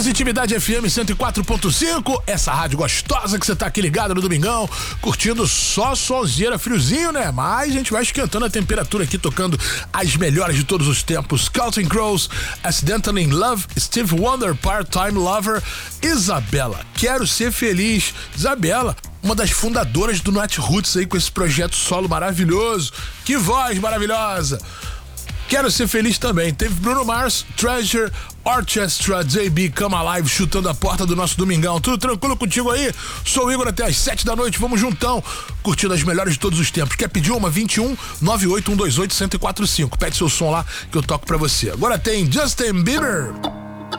Positividade FM 104.5, essa rádio gostosa que você tá aqui ligado no domingão, curtindo só sonzeira, friozinho, né? Mas a gente vai esquentando a temperatura aqui, tocando as melhores de todos os tempos. Counting Crows, Accidentally in Love, Steve Wonder, Part-Time Lover, Isabela, Quero Ser Feliz. Isabela, uma das fundadoras do Netroots aí, com esse projeto solo maravilhoso. Que voz maravilhosa! Quero Ser Feliz também. Teve Bruno Mars, Treasure, Orchestra, JB, Come Alive, chutando a porta do nosso domingão. Tudo tranquilo contigo aí? Sou o Igor até às 7 da noite, vamos juntão, curtindo as melhores de todos os tempos. Quer pedir uma? 21 98128 1045. Pede seu som lá que eu toco pra você. Agora tem Justin Bieber.